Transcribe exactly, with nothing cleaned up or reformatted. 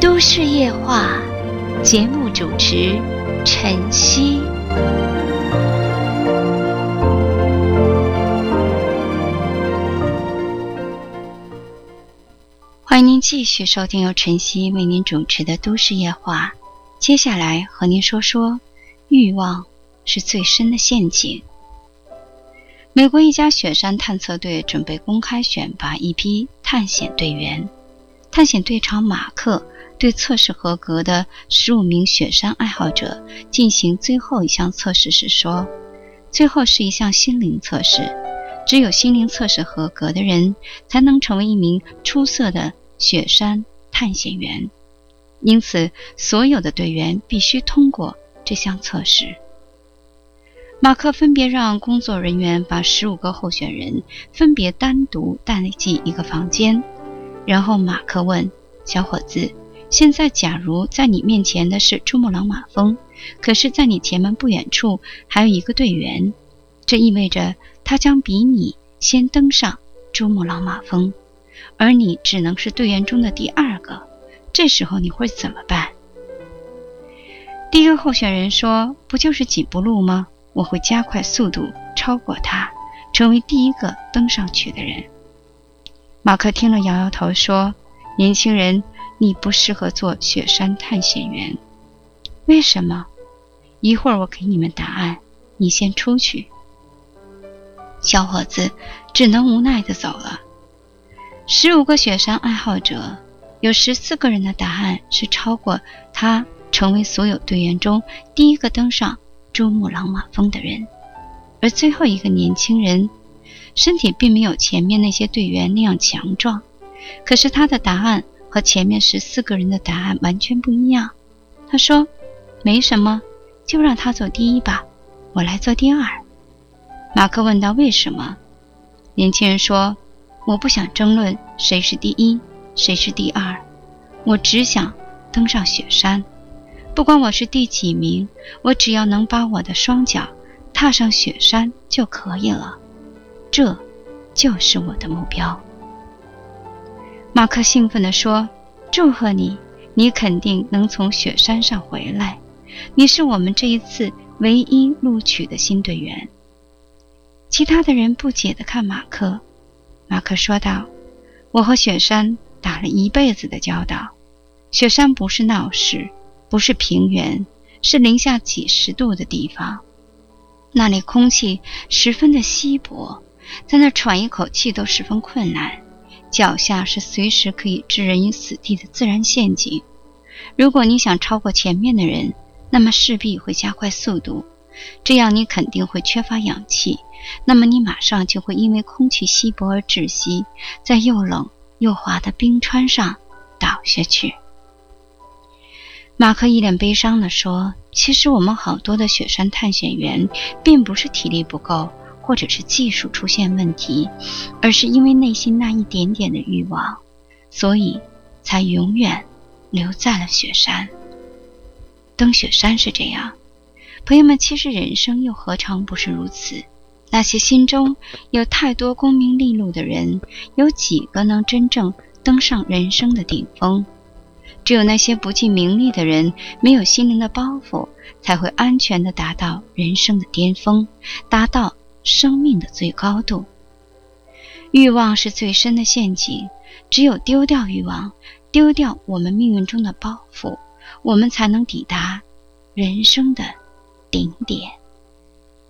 都市夜话节目主持晨曦。欢迎您继续收听由晨曦为您主持的都市夜话，接下来和您说说欲望是最深的陷阱。美国一家雪山探测队准备公开选拔一批探险队员，探险队长马克对测试合格的十五名雪山爱好者进行最后一项测试时说，最后是一项心灵测试，只有心灵测试合格的人才能成为一名出色的雪山探险员，因此所有的队员必须通过这项测试。马克分别让工作人员把十五个候选人分别单独带进一个房间，然后马克问小伙子，现在假如在你面前的是珠穆朗玛峰，可是在你前门不远处还有一个队员，这意味着他将比你先登上珠穆朗玛峰，而你只能是队员中的第二个，这时候你会怎么办？第一个候选人说，不就是几步路吗？我会加快速度超过他，成为第一个登上去的人。马克听了摇摇头说，年轻人，你不适合做雪山探险员。为什么？一会儿我给你们答案，你先出去。小伙子只能无奈地走了。十五个雪山爱好者，有十四个人的答案是超过他，成为所有队员中第一个登上珠穆朗玛峰的人。而最后一个年轻人，身体并没有前面那些队员那样强壮，可是他的答案和前面十四个人的答案完全不一样。他说，没什么，就让他做第一吧，我来做第二。马克问道，为什么？年轻人说，我不想争论谁是第一，谁是第二，我只想登上雪山。不管我是第几名，我只要能把我的双脚踏上雪山就可以了，这就是我的目标。马克兴奋地说，祝贺你，你肯定能从雪山上回来，你是我们这一次唯一录取的新队员。其他的人不解地看马克。马克说道，我和雪山打了一辈子的交道，雪山不是闹市，不是平原，是零下几十度的地方，那里空气十分的稀薄，在那喘一口气都十分困难，脚下是随时可以置人于死地的自然陷阱。如果你想超过前面的人，那么势必会加快速度，这样你肯定会缺乏氧气，那么你马上就会因为空气稀薄而窒息，在又冷又滑的冰川上倒下去。马克一脸悲伤地说，其实我们好多的雪山探险员并不是体力不够，或者是技术出现问题，而是因为内心那一点点的欲望，所以才永远留在了雪山。登雪山是这样，朋友们，其实人生又何尝不是如此？那些心中有太多功名利禄的人，有几个能真正登上人生的顶峰？只有那些不计名利的人，没有心灵的包袱，才会安全地达到人生的巅峰，达到生命的最高度。欲望是最深的陷阱，只有丢掉欲望，丢掉我们命运中的包袱，我们才能抵达人生的顶点。